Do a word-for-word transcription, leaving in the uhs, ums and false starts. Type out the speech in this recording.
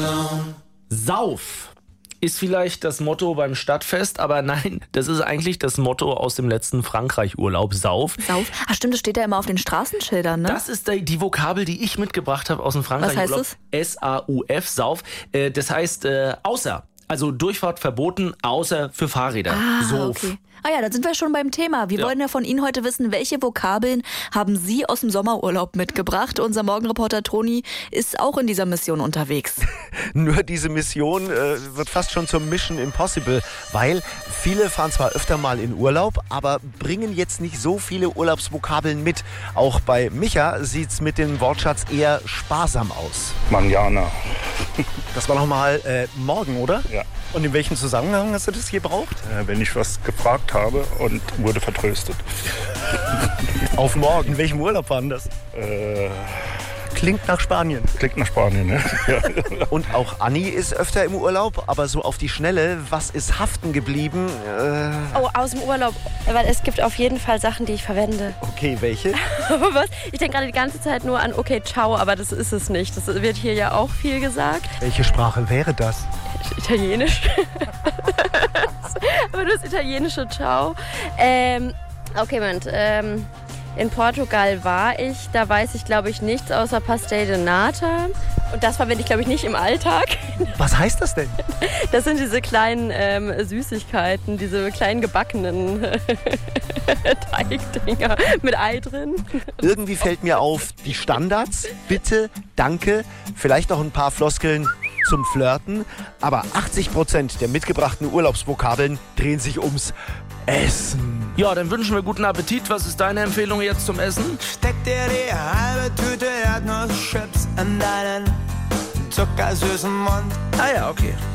Sauf ist vielleicht das Motto beim Stadtfest, aber nein, das ist eigentlich das Motto aus dem letzten Frankreich-Urlaub. Sauf. Sauf? Ach stimmt, das steht ja immer auf den Straßenschildern, ne? Das ist die, die Vokabel, die ich mitgebracht habe aus dem Frankreich-Urlaub. Was heißt S A U F, Sauf. Äh, das heißt äh, außer. Also Durchfahrt verboten, außer für Fahrräder. Ah, Sauf. okay. Ah ja, dann sind wir schon beim Thema. Wir Ja. wollen ja von Ihnen heute wissen, welche Vokabeln haben Sie aus dem Sommerurlaub mitgebracht? Unser Morgenreporter Toni ist auch in dieser Mission unterwegs. Nur diese Mission äh, wird fast schon zur Mission Impossible, weil viele fahren zwar öfter mal in Urlaub, aber bringen jetzt nicht so viele Urlaubsvokabeln mit. Auch bei Micha sieht's mit dem Wortschatz eher sparsam aus. Manjana. Das war nochmal äh, morgen, oder? Ja. Und in welchem Zusammenhang hast du das gebraucht? Äh, wenn ich was gefragt habe und wurde vertröstet. Auf morgen. In welchem Urlaub war denn das? Äh, Klingt nach Spanien. klingt nach Spanien, ne? Ja. Und auch Anni ist öfter im Urlaub, aber so auf die Schnelle, was ist haften geblieben? Äh, Oh, aus dem Urlaub. Weil es gibt auf jeden Fall Sachen, die ich verwende. okay, welche? Aber was? Ich denke gerade die ganze Zeit nur an okay, ciao, aber das ist es nicht. Das wird hier ja auch viel gesagt. Welche Sprache wäre das? Italienisch. Aber das italienische Ciao. Ähm, okay, Moment. Ähm, in Portugal war ich. Da weiß ich, glaube ich, nichts außer Pastel de Nata. Und das verwende ich, glaube ich, nicht im Alltag. Was heißt das denn? Das sind diese kleinen ähm, Süßigkeiten, diese kleinen gebackenen Teigdinger mit Ei drin. Irgendwie fällt mir auf, die Standards, bitte, danke, vielleicht noch ein paar Floskeln zum Flirten, aber achtzig Prozent der mitgebrachten Urlaubsvokabeln drehen sich ums Essen. Ja, dann wünschen wir guten Appetit. Was ist deine Empfehlung jetzt zum Essen? Steck dir die halbe Tüte Erdnusschips in deinen zuckersüßen Mund. Ah ja, okay.